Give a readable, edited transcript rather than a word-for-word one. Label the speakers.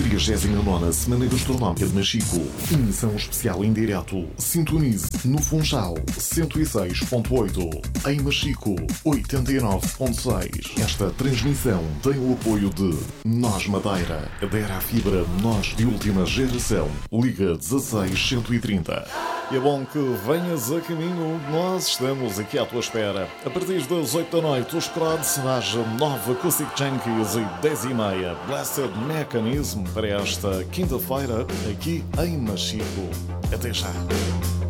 Speaker 1: 39ª Semana Gastronómica de Machico. Emissão especial em direto. Sintonize no Funchal 106.8. Em Machico 89.6. Esta transmissão tem o apoio de Nós Madeira. Adera à fibra Nós de última geração. Liga 16130. E é bom que venhas a caminho. Nós estamos aqui à tua espera. A partir das 8 da noite, os Crods às 9 Acoustic Junkies e 10h30 Blessed Mechanism para esta quinta-feira aqui em Machico. Até já.